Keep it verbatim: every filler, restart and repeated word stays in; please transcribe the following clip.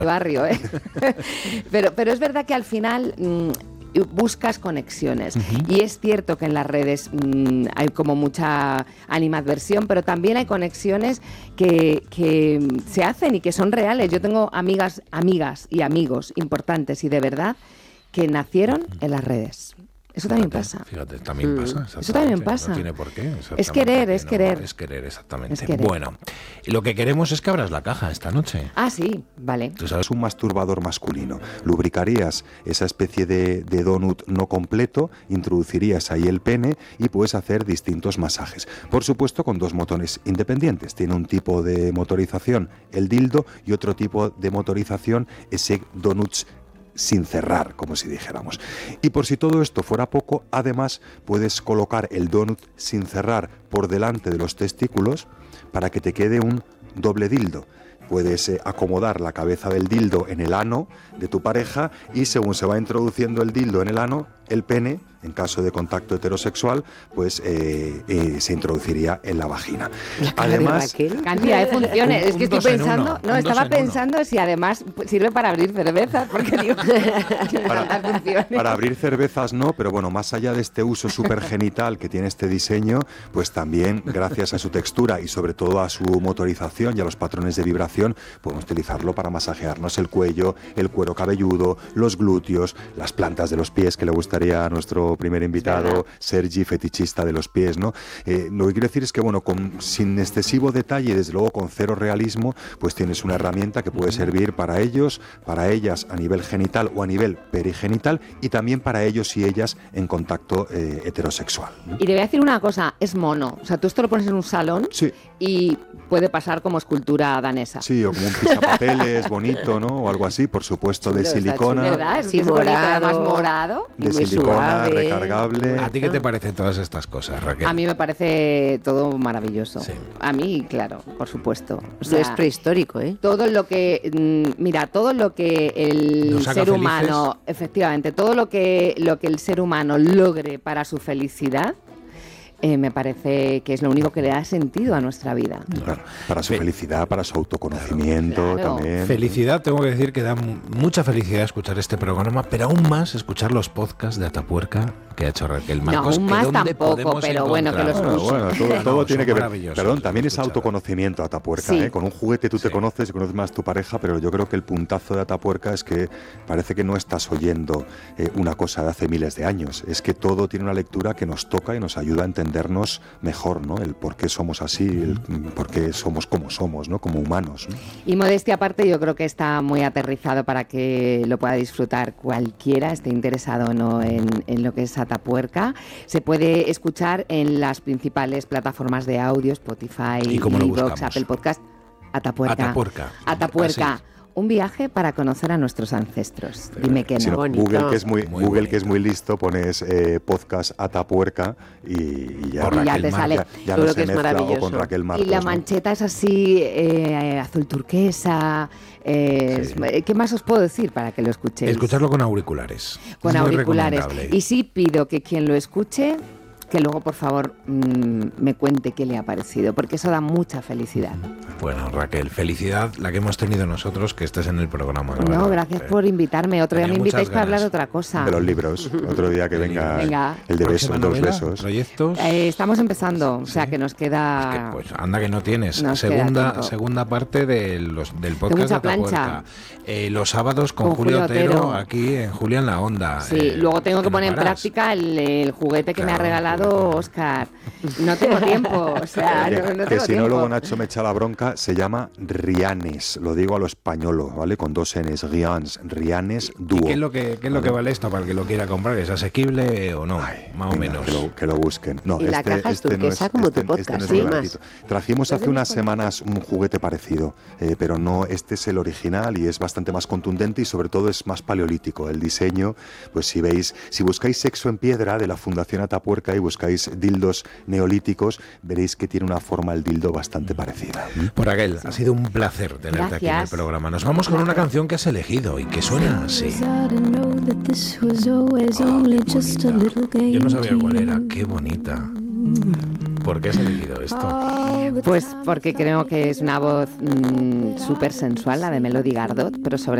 barrio, ¿eh? pero, pero es verdad que al final mmm, buscas conexiones. Uh-huh. Y es cierto que en las redes mmm, hay como mucha animadversión, pero también hay conexiones que, que se hacen y que son reales. Yo tengo amigas, amigas y amigos importantes y de verdad que nacieron en las redes. Eso fíjate, también pasa. Fíjate, también pasa. Eso también pasa. No tiene por qué. Es querer, es no, querer. Es querer, exactamente. Es querer. Bueno, lo que queremos es que abras la caja esta noche. Ah, sí, vale. Tú sabes, un masturbador masculino. Lubricarías esa especie de, de donut no completo, introducirías ahí el pene y puedes hacer distintos masajes. Por supuesto, con dos motores independientes. Tiene un tipo de motorización, el dildo, y otro tipo de motorización, ese donut sin cerrar, como si dijéramos. Y por si todo esto fuera poco, además puedes colocar el donut sin cerrar por delante de los testículos para que te quede un doble dildo. Puedes eh, acomodar la cabeza del dildo en el ano de tu pareja y según se va introduciendo el dildo en el ano, el pene, en caso de contacto heterosexual, pues eh, eh, se introduciría en la vagina. La además, de cantidad de funciones. Un, es que un estoy pensando, uno, no, estaba pensando uno. si además sirve para abrir cervezas, porque digo, para, para abrir cervezas no, pero bueno, más allá de este uso supergenital que tiene este diseño, pues también gracias a su textura y sobre todo a su motorización y a los patrones de vibración, podemos utilizarlo para masajearnos el cuello, el cuero cabelludo, los glúteos, las plantas de los pies, que le gustaría a nuestro primer invitado, Sergi, fetichista de los pies, ¿no? Eh, lo que quiero decir es que, bueno, con, sin excesivo detalle y desde luego con cero realismo, pues tienes una herramienta que puede servir para ellos, para ellas a nivel genital o a nivel perigenital y también para ellos y ellas en contacto eh, heterosexual. Y te voy a decir una cosa, es mono. O sea, tú esto lo pones en un salón sí. y puede pasar como escultura danesa. Sí, o como un pisapapeles bonito, ¿no? O algo así, por supuesto, de silicona. ¿Verdad? Es, sí, es morado, bonito, además morado. De silicona, suave, recargable. ¿A ti qué te parecen todas estas cosas, Raquel? A mí me parece todo maravilloso. Sí. A mí, claro, por supuesto. O sea, es prehistórico, ¿eh? Todo lo que, mira, todo lo que el ser felices. humano, efectivamente, todo lo que, lo que el ser humano logre para su felicidad, Eh, me parece que es lo único que le da sentido a nuestra vida. Claro, para su felicidad, para su autoconocimiento claro. también. Felicidad, tengo que decir que da mucha felicidad escuchar este programa, pero aún más escuchar los podcasts de Atapuerca que ha hecho Raquel Marcos. No, aún más tampoco, pero bueno, que los bueno, bueno, todo, todo no, tiene que ver. Perdón, también es escuchar. autoconocimiento, Atapuerca. Sí. ¿eh? Con un juguete tú te Sí. conoces y conoces más tu pareja, pero yo creo que el puntazo de Atapuerca es que parece que no estás oyendo eh, una cosa de hace miles de años. Es que todo tiene una lectura que nos toca y nos ayuda a entendernos mejor, ¿no? El por qué somos así, el por qué somos como somos, ¿no? Como humanos, ¿no? Y modestia aparte, yo creo que está muy aterrizado para que lo pueda disfrutar cualquiera, esté interesado o no en, en lo que es Atapuerca. Se puede escuchar en las principales plataformas de audio, Spotify, ¿Y cómo lo iVoox, buscamos? Apple Podcast. Atapuerca. Atapuerca. Atapuerca. Así. Un viaje para conocer a nuestros ancestros. Dime que Si no. no, Bonito. Google, que es muy, Muy Google bonito. que es muy listo, pones eh, podcast Atapuerca y, y ya, Por Y ya Raquel te Mar- sale. ya, ya Seguro no se que es mezcla o con maravilloso. Raquel Marcos. Y la ¿no? mancheta es así, eh, azul turquesa. eh, Sí. es- ¿Qué más os puedo decir para que lo escuchéis? Escucharlo con auriculares. Con Muy auriculares. recomendable. Y sí pido que quien lo escuche, que luego por favor mmm, me cuente qué le ha parecido, porque eso da mucha felicidad. Bueno, Raquel, felicidad la que hemos tenido nosotros que estés en el programa. la No, verdad. gracias Eh, por invitarme. Otro día tenía me invitáis muchas para hablar de ganas. otra cosa. De los libros. Otro día que venga, Venga. el de ¿Próxima besos, dos novela? besos. ¿Proyectos? Eh, estamos empezando, o sea Sí. que nos Es que, queda... pues anda que no tienes. Nos queda Segunda, tiempo. segunda parte de los, del podcast de mucha Atapuerca. plancha. Eh, los sábados con, Con Julio Julio Otero, Otero. aquí en Julia en la Onda. Sí, Eh, luego tengo que no poner en paras. práctica el, el juguete que me ha Claro, regalado juguete. Oscar. No tengo tiempo, o sea, Oye, no, no que tengo si tiempo. no, luego Nacho me echa la bronca, se llama Rianes, lo digo a lo españolo, ¿vale? Con dos N's, Rianes, Rianes ¿Y Duo. qué es lo que, qué es lo que vale esto para el que lo quiera comprar? ¿Es asequible o no? Ay, Más o venga, menos. Que lo, que lo busquen. No, Y la este, caja es este no turquesa es, como este, tu podcast, este no es sí, muy más. baratito. Trajimos hace unas semanas un juguete parecido, eh, pero no, este es el original y es bastante más contundente y sobre todo es más paleolítico. El diseño, pues si veis, si buscáis Sexo en Piedra de la Fundación Atapuerca y buscáis dildos neolíticos, veréis que tiene una forma el dildo bastante parecida. Por Raquel, ha sido un placer tenerte aquí en el Gracias. programa. Nos vamos con una canción que has elegido y que suena así. Yo Yo no sabía cuál era, qué bonita. ¿Por qué has elegido esto? Pues porque creo que es una voz mmm, súper sensual, la de Melody Gardot, pero sobre